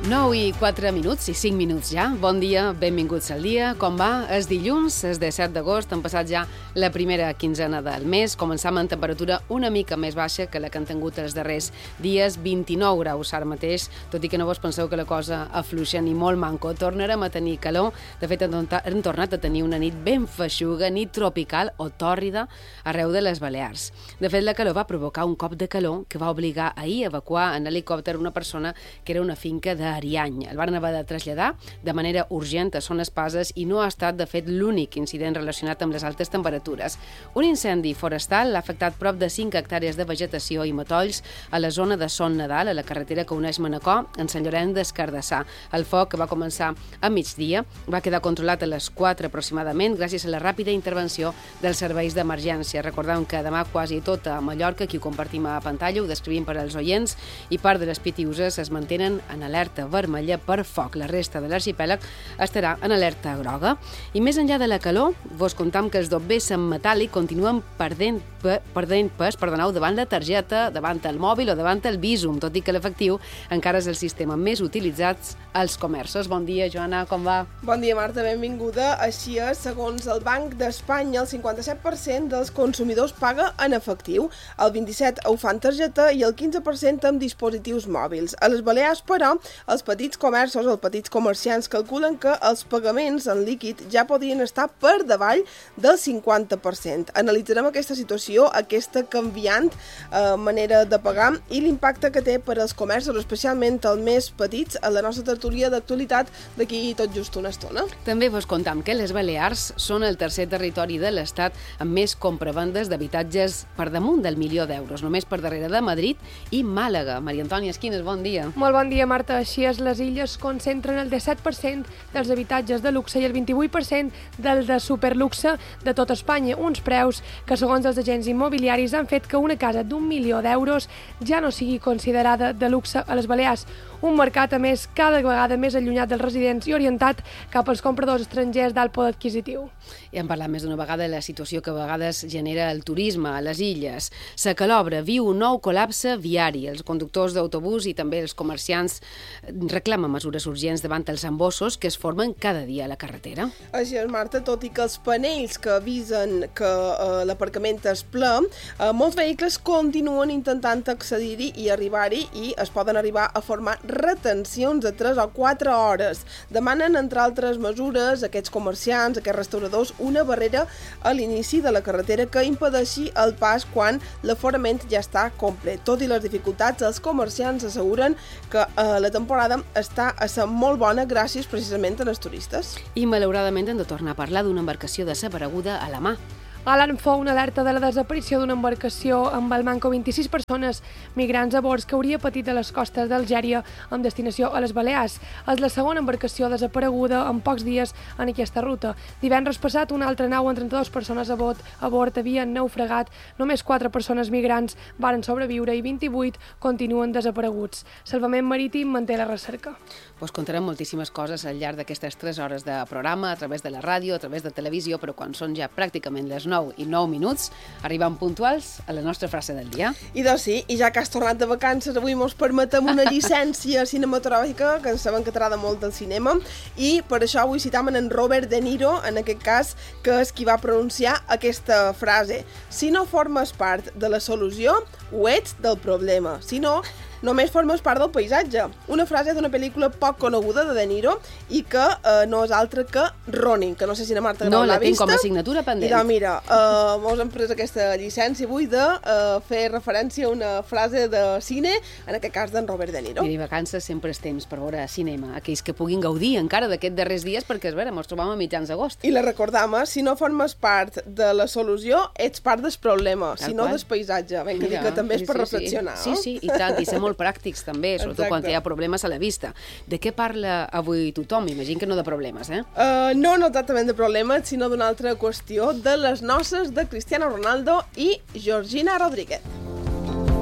9:04 i 5 minuts ja. Bon dia, benvinguts al dia. Com va? És dilluns, és 17 d'agost, han passat ja la primera quinzena del mes. Començam amb temperatura una mica més baixa que la que han tingut els darrers dies, 29 graus ara mateix, tot i que no vos penseu que la cosa afluixa ni molt manco. Tornarem a tenir calor. De fet, hem tornat a tenir una nit ben feixuga, nit tropical o tòrrida arreu de les Balears. De fet, la calor va provocar un cop de calor que va obligar ahir a evacuar en helicòpter una persona que era una finca d'Ariany. El van haver de traslladar de manera urgent a Son Espases i no ha estat, de fet, l'únic incident relacionat amb les altes temperatures. Un incendi forestal ha afectat prop de 5 hectàrees de vegetació i matolls a la zona de Son Nadal, a la carretera que uneix Manacor en Sant Llorenç des Cardassar. El foc, que va començar a migdia, va quedar controlat a les 4 aproximadament gràcies a la ràpida intervenció dels serveis d'emergència. Recordem que demà quasi tota Mallorca, aquí ho compartim a pantalla, ho descrivim per als oients, i part de les Pitiüses es mantenen en alerta vermella per foc. La resta de l'arxipèlag estarà en alerta groga. I més enllà de la calor, vos contam que els dobbers en metàl·lic continuen perdent pes davant la targeta, davant el mòbil o davant el Bizum, tot i que l'efectiu encara és el sistema més utilitzat als comerços. Bon dia, Joana, com va? Bon dia, Marta, benvinguda. Així és, segons el Banc d'Espanya, el 57% dels consumidors paga en efectiu, el 27% ho fan targeta i el 15% amb dispositius mòbils. A les Balears, però, els petits comerços, els petits comerciants calculen que els pagaments en líquid ja podrien estar per davall del 50%. Analitzarem aquesta situació, aquesta canviant manera de pagar i l'impacte que té per als comerços, especialment els més petits, a la nostra tertúlia d'actualitat d'aquí tot just una estona. També vos contam que les Balears són el tercer territori de l'Estat amb més compravendes d'habitatges per damunt del €1.000.000, només per darrere de Madrid i Màlaga. Maria Antònia Esquines, bon dia. Molt bon dia, Marta. Així és, les illes concentren el 17% dels habitatges de luxe i el 28% del de superluxe de tot Espanya, uns preus que, segons els agents immobiliaris, han fet que una casa d'1.000.000 ja no sigui considerada de luxe a les Balears. Un mercat, a més, cada vegada més allunyat dels residents i orientat cap als compradors estrangers d'alt poder adquisitiu. Ja hem parlat més d'una vegada de la situació que a vegades genera el turisme a les illes. Sa Calobra viu un nou col·lapse viari. Els conductors d'autobús i també els comerciants reclamen mesures urgents davant els embossos que es formen cada dia a la carretera. Així és, Marta, tot i que els panells que avisen que l'aparcament és ple, molts vehicles continuen intentant accedir-hi i arribar-hi i es poden arribar a formar retencions de 3 o 4 hores. Demanen, entre altres mesures, aquests comerciants, aquests restauradors, una barrera a l'inici de la carretera que impedeixi el pas quan l'aforament ja està complet. Tot i les dificultats, els comerciants asseguren que la temporada està a ser molt bona gràcies precisament als turistes. I malauradament hem de tornar a parlar d'una embarcació desapareguda a la mà. A l'ANF fou una alerta de la desaparició d'una embarcació amb al manco 26 persones migrants a bord que hauria patit a les costes d'Algèria amb destinació a les Balears. És la segona embarcació desapareguda en pocs dies en aquesta ruta. Divendres passat, una altra nau amb 32 persones a bord havia naufragat. Només 4 persones migrants varen sobreviure i 28 continuen desapareguts. Salvament Marítim manté la recerca. Us contarem moltíssimes coses al llarg d'aquestes 3 hores de programa, a través de la ràdio, a través de televisió, però quan són ja pràcticament les 9:09, arribem puntuals a la nostra frase del dia. I doncs sí, i ja que has tornat de vacances, avui mos permetem una llicència cinematogràfica, que sabem que t'agrada molt el cinema, i per això avui citam en Robert De Niro, en aquest cas, que és qui va pronunciar aquesta frase. Si no formes part de la solució, ho ets del problema. Si no, només formes part del paisatge. Una frase d'una pel·lícula poc coneguda de De Niro i que no és altra que Ronin, que no sé si la Marta no l'ha vista. No, la tinc com a assignatura pendent. I doncs mira, mos hem pres aquesta llicència avui de fer referència a una frase de cine, en aquest cas d'en Robert De Niro. Mira, i vacances sempre és temps per veure cinema, aquells que puguin gaudir encara d'aquests darrers dies, perquè, és vera, ens trobam a mitjans d'agost. I la recordam, si no formes part de la solució, ets part del problema, si no del paisatge. Vinga, dir que també és per reflexionar. Sí, i tant, i ser molt pràctics també, sobretot quan hi ha problemes a la vista. De què parla avui tothom? Imagino que no de problemes, eh? No exactament de problemes, sinó d'una altra qüestió, de les noces de Cristiano Ronaldo i Georgina Rodríguez.